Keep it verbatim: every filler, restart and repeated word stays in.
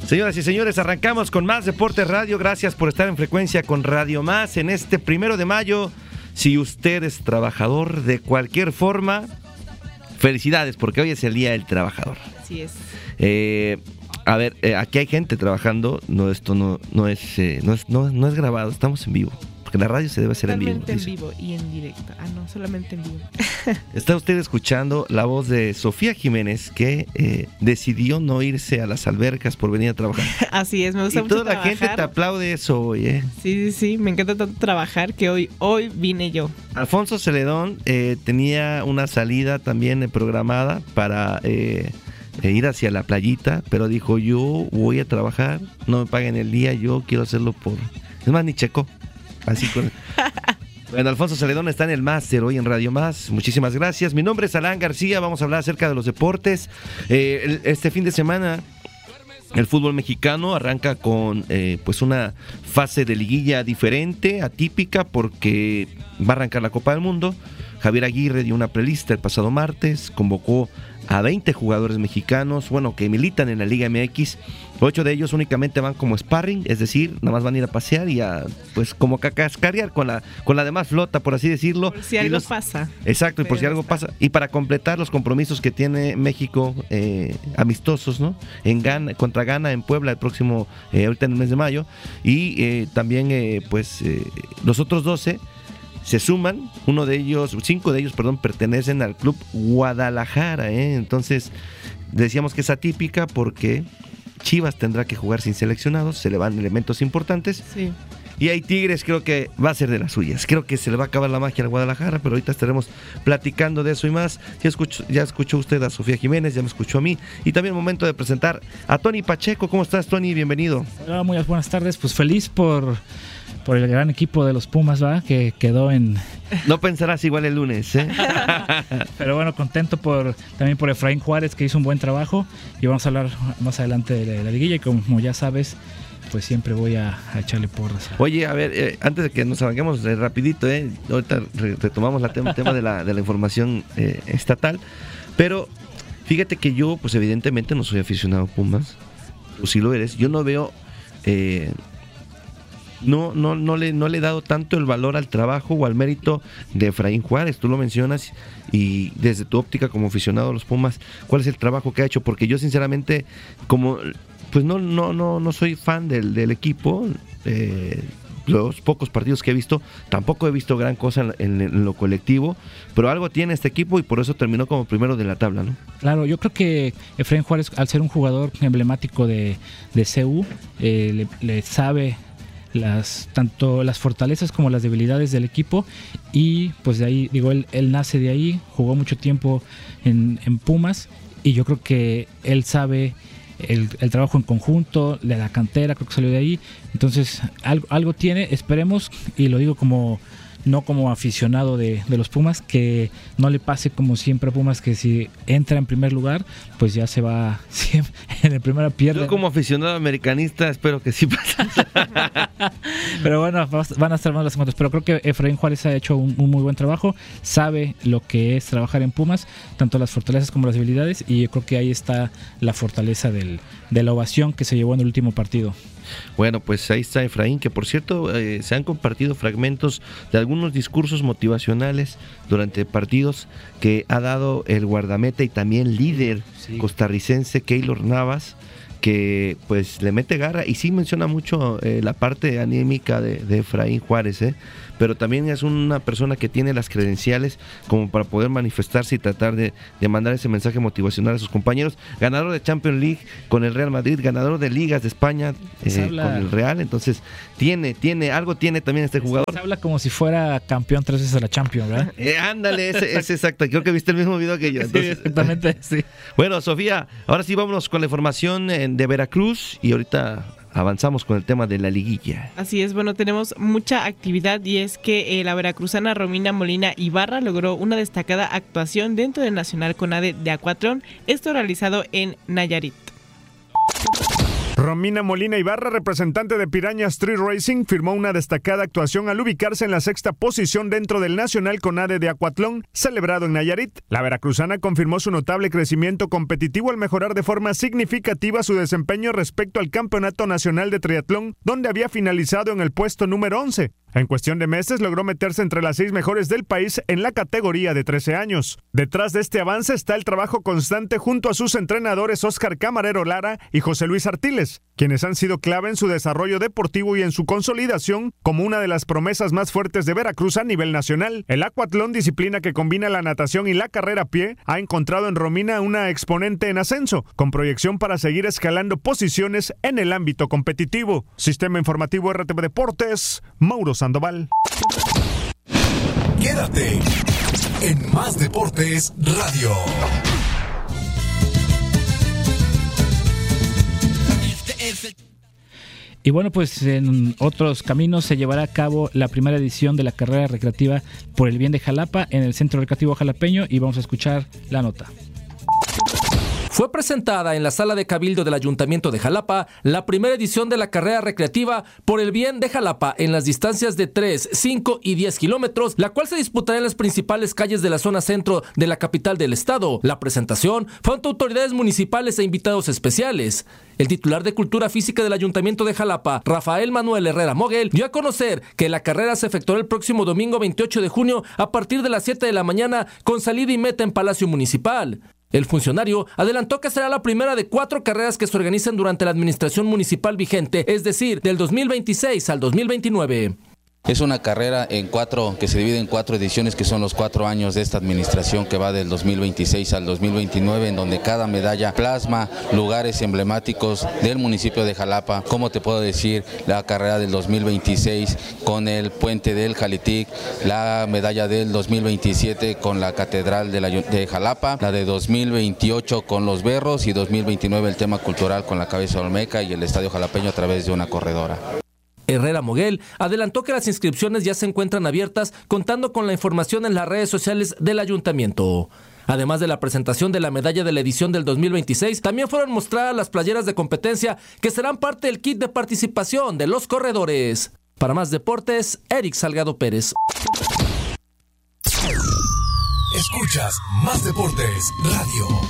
Señoras y señores, arrancamos con más Deportes Radio. Gracias por estar en frecuencia con Radio Más en este primero de mayo. Si usted es trabajador de cualquier forma, felicidades, porque hoy es el Día del Trabajador. Así es. Eh, a ver, eh, aquí hay gente trabajando. No, esto no, no, es, eh, no, es, no, no es grabado, estamos en vivo. Porque la radio se debe hacer en vivo. Totalmente en vivo y en directo. Ah, no, solamente en vivo. Está usted escuchando la voz de Sofía Jiménez, que eh, decidió no irse a las albercas por venir a trabajar. Así es, me gusta y mucho toda trabajar. la gente te aplaude eso hoy, ¿eh? Sí, sí, sí, me encanta tanto trabajar que hoy, hoy vine yo. Alfonso Celedón eh, tenía una salida también eh, programada para eh, eh, ir hacia la playita, pero dijo, yo voy a trabajar, no me paguen el día, yo quiero hacerlo por... Es más, ni checó. Así con... Bueno, Alfonso Celedón está en el máster hoy en Radio Más. Muchísimas gracias. Mi nombre es Alan García. Vamos a hablar acerca de los deportes. Eh, el, este fin de semana el fútbol mexicano arranca con eh, pues una fase de liguilla diferente, atípica, porque va a arrancar la Copa del Mundo. Javier Aguirre dio una prelista el pasado martes, convocó a veinte jugadores mexicanos, bueno, que militan en la Liga M X. Ocho de ellos únicamente van como sparring, es decir, nada más van a ir a pasear y a, pues, como a cascarear con la, con la demás flota, por así decirlo. Por si y algo los, pasa. Exacto, y por si Pero algo está. pasa. Y para completar los compromisos que tiene México eh, amistosos, ¿no? En Ghana, contra Ghana en Puebla el próximo, eh, ahorita en el mes de mayo. Y eh, también, eh, pues, eh, los otros doce se suman, uno de ellos, cinco de ellos, perdón, pertenecen al Club Guadalajara, ¿eh? Entonces, decíamos que es atípica porque Chivas tendrá que jugar sin seleccionados, se le van elementos importantes. Sí. Y hay Tigres, creo que va a ser de las suyas. Creo que se le va a acabar la magia al Guadalajara, pero ahorita estaremos platicando de eso y más. Ya escuchó, ya escuchó usted a Sofía Jiménez, ya me escuchó a mí. Y también momento de presentar a Tony Pacheco. ¿Cómo estás, Tony? Bienvenido. Hola, muy buenas tardes. Pues feliz por... por el gran equipo de los Pumas, ¿va? Que quedó en... No pensarás igual el lunes, ¿eh? Pero bueno, contento por también por Efraín Juárez, que hizo un buen trabajo. Y vamos a hablar más adelante de la, la liguilla. Y como ya sabes, pues siempre voy a, a echarle porras. Oye, a ver, eh, antes de que nos arranquemos eh, rapidito, ¿eh? Ahorita re- retomamos el tema, tema de, la, de la información eh, estatal. Pero fíjate que yo, pues evidentemente no soy aficionado a Pumas. Tú sí lo eres. Yo no veo... Eh, No, no, no, le, no le he dado tanto el valor al trabajo o al mérito de Efraín Juárez. Tú lo mencionas y desde tu óptica como aficionado a los Pumas, ¿cuál es el trabajo que ha hecho? Porque yo sinceramente, como pues no, no, no, no soy fan del, del equipo, eh, los pocos partidos que he visto, tampoco he visto gran cosa en, en, en lo colectivo, pero algo tiene este equipo y por eso terminó como primero de la tabla, ¿no? Claro, yo creo que Efraín Juárez, al ser un jugador emblemático de, de C U, eh, le, le sabe las tanto las fortalezas como las debilidades del equipo y pues de ahí, digo, él, él nace de ahí, jugó mucho tiempo en, en Pumas y yo creo que él sabe el, el trabajo en conjunto, de la cantera, creo que salió de ahí, entonces algo, algo tiene, esperemos, y lo digo como no como aficionado de, de los Pumas, que no le pase como siempre a Pumas, que si entra en primer lugar, pues ya se va siempre, en el primero pierde. Yo como aficionado americanista espero que sí pase. Pero bueno, van a estar más las cuentas. Pero creo que Efraín Juárez ha hecho un, un muy buen trabajo, sabe lo que es trabajar en Pumas, tanto las fortalezas como las debilidades, y yo creo que ahí está la fortaleza del, de la ovación que se llevó en el último partido. Bueno, pues ahí está Efraín, que por cierto eh, se han compartido fragmentos de algunos discursos motivacionales durante partidos que ha dado el guardameta y también líder sí. costarricense Keylor Navas, que pues le mete garra y sí menciona mucho eh, la parte anímica de, de Efraín Juárez, ¿eh? Pero también es una persona que tiene las credenciales como para poder manifestarse y tratar de, de mandar ese mensaje motivacional a sus compañeros. Ganador de Champions League con el Real Madrid, ganador de Ligas de España eh, habla... con el Real, entonces tiene, tiene, algo tiene también este jugador. Se habla como si fuera campeón tres veces de la Champions, ¿verdad? Eh, ándale, ese, ese exacto, creo que viste el mismo video que yo. Entonces... Sí, exactamente, sí. Bueno, Sofía, ahora sí vámonos con la información de Veracruz y ahorita avanzamos con el tema de la liguilla. Así es, bueno, tenemos mucha actividad y es que eh, la veracruzana Romina Molina Ibarra logró una destacada actuación dentro del Nacional CONADE de Acuatlón, esto realizado en Nayarit. Romina Molina Ibarra, representante de Piraña Street Racing, firmó una destacada actuación al ubicarse en la sexta posición dentro del Nacional CONADE de Acuatlón, celebrado en Nayarit. La veracruzana confirmó su notable crecimiento competitivo al mejorar de forma significativa su desempeño respecto al Campeonato Nacional de Triatlón, donde había finalizado en el puesto número once. En cuestión de meses logró meterse entre las seis mejores del país en la categoría de trece años. Detrás de este avance está el trabajo constante junto a sus entrenadores Óscar Camarero Lara y José Luis Artiles, quienes han sido clave en su desarrollo deportivo y en su consolidación como una de las promesas más fuertes de Veracruz a nivel nacional. El acuatlón, disciplina que combina la natación y la carrera a pie, ha encontrado en Romina una exponente en ascenso, con proyección para seguir escalando posiciones en el ámbito competitivo. Sistema Informativo R T V Deportes, Mauro Sandoval. Quédate en Más Deportes Radio. Y bueno, pues en otros caminos se llevará a cabo la primera edición de la carrera recreativa por el bien de Jalapa en el Centro Recreativo Jalapeño y vamos a escuchar la nota. Fue presentada en la sala de Cabildo del Ayuntamiento de Jalapa la primera edición de la carrera recreativa por el bien de Jalapa en las distancias de tres, cinco y diez kilómetros, la cual se disputará en las principales calles de la zona centro de la capital del estado. La presentación fue ante autoridades municipales e invitados especiales. El titular de Cultura Física del Ayuntamiento de Jalapa, Rafael Manuel Herrera Moguel, dio a conocer que la carrera se efectuará el próximo domingo veintiocho de junio a partir de las siete de la mañana con salida y meta en Palacio Municipal. El funcionario adelantó que será la primera de cuatro carreras que se organicen durante la administración municipal vigente, es decir, del dos mil veintiséis al dos mil veintinueve. Es una carrera en cuatro, que se divide en cuatro ediciones, que son los cuatro años de esta administración que va del dos mil veintiséis al dos mil veintinueve, en donde cada medalla plasma lugares emblemáticos del municipio de Jalapa. Como te puedo decir, la carrera del dos mil veintiséis con el puente del Jalitic, la medalla del dos mil veintisiete con la catedral de, la, de Jalapa, la de dos mil veintiocho con los berros y dos mil veintinueve el tema cultural con la cabeza olmeca y el estadio jalapeño a través de una corredora. Herrera Moguel adelantó que las inscripciones ya se encuentran abiertas, contando con la información en las redes sociales del ayuntamiento. Además de la presentación de la medalla de la edición del dos mil veintiséis, también fueron mostradas las playeras de competencia que serán parte del kit de participación de los corredores. Para Más Deportes, Eric Salgado Pérez. Escuchas Más Deportes Radio.